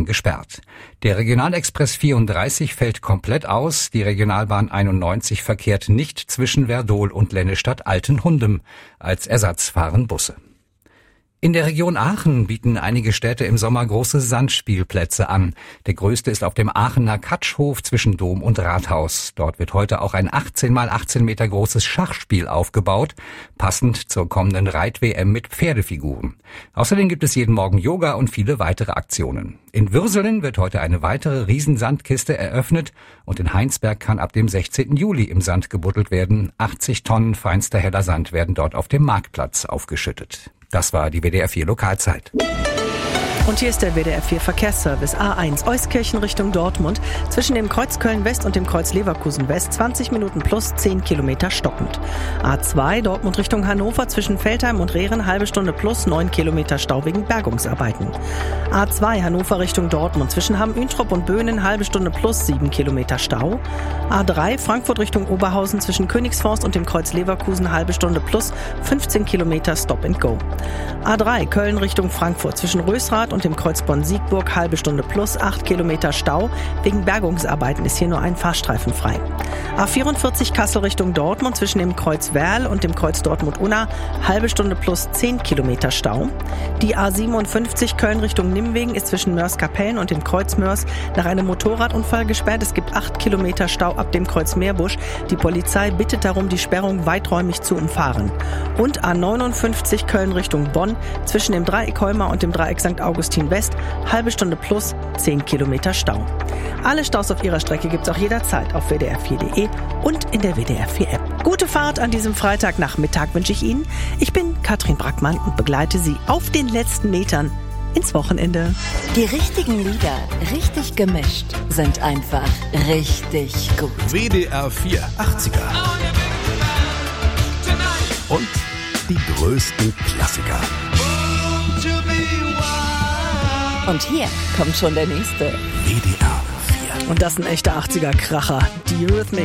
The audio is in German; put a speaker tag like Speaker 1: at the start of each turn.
Speaker 1: gesperrt. Der Regionalexpress 34 fällt komplett aus. Die Regionalbahn 91 verkehrt nicht zwischen Werdohl und Lennestadt-Altenhundem. Als Ersatz fahren Busse. In der Region Aachen bieten einige Städte im Sommer große Sandspielplätze an. Der größte ist auf dem Aachener Katschhof zwischen Dom und Rathaus. Dort wird heute auch ein 18 x 18 Meter großes Schachspiel aufgebaut, passend zur kommenden Reit-WM mit Pferdefiguren. Außerdem gibt es jeden Morgen Yoga und viele weitere Aktionen. In Würselen wird heute eine weitere Riesensandkiste eröffnet und in Heinsberg kann ab dem 16. Juli im Sand gebuddelt werden. 80 Tonnen feinster heller Sand werden dort auf dem Marktplatz aufgeschüttet. Das war die WDR 4 Lokalzeit.
Speaker 2: Und hier ist der WDR 4 Verkehrsservice. A1 Euskirchen Richtung Dortmund. Zwischen dem Kreuz Köln West und dem Kreuz Leverkusen West 20 Minuten plus 10 Kilometer stockend. A2 Dortmund Richtung Hannover zwischen Veltheim und Rehren halbe Stunde plus 9 Kilometer Stau wegen Bergungsarbeiten. A2 Hannover Richtung Dortmund zwischen Hamm-Üntrop und Böhnen halbe Stunde plus 7 Kilometer Stau. A3 Frankfurt Richtung Oberhausen zwischen Königsforst und dem Kreuz Leverkusen halbe Stunde plus 15 Kilometer Stop and Go. A3 Köln Richtung Frankfurt zwischen Rösrath und dem Kreuz Bonn-Siegburg halbe Stunde plus 8 Kilometer Stau. Wegen Bergungsarbeiten ist hier nur ein Fahrstreifen frei. A44 Kassel Richtung Dortmund zwischen dem Kreuz Werl und dem Kreuz Dortmund-Unna halbe Stunde plus 10 Kilometer Stau. Die A57 Köln Richtung Nimwegen ist zwischen Mörs-Kapellen und dem Kreuz Mörs nach einem Motorradunfall gesperrt. Es gibt 8 Kilometer Stau ab dem Kreuz Meerbusch. Die Polizei bittet darum, die Sperrung weiträumig zu umfahren. Und A59 Köln Richtung Bonn zwischen dem Dreieck Heuma und dem Dreieck St. Augustin West, halbe Stunde plus 10 Kilometer Stau. Alle Staus auf ihrer Strecke gibt's auch jederzeit auf wdr4.de und in der WDR 4 App. Gute Fahrt an diesem Freitagnachmittag wünsche ich Ihnen. Ich bin Katrin Brackmann und begleite Sie auf den letzten Metern ins Wochenende.
Speaker 3: Die richtigen Lieder, richtig gemischt, sind einfach richtig gut.
Speaker 4: WDR 4 80er. Und die größten Klassiker.
Speaker 3: Und hier kommt schon der nächste.
Speaker 4: WDR 4.
Speaker 2: Und das ist ein echter 80er-Kracher. Die Eurythmics.